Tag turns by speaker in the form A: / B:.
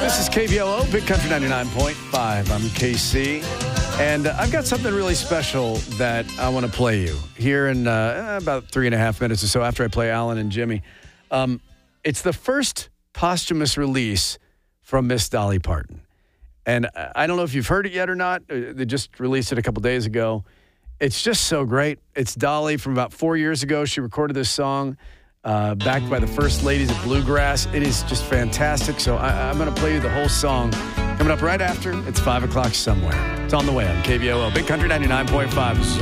A: This is KVOO, Big Country 99.5. I'm KC, and I've got something really special that I want to play you here in about 3.5 minutes or so after I play Alan and Jimmy. It's the first posthumous release from Miss Dolly Parton. And I don't know if you've heard it yet or not. They just released it a couple days ago. It's just so great. It's Dolly from about 4 years ago. She recorded this song backed by the First Ladies of Bluegrass. It is just fantastic. So I'm going to play you the whole song. Coming up right after, it's 5 o'clock somewhere. It's on the way on KVOO, Big Country 99.5.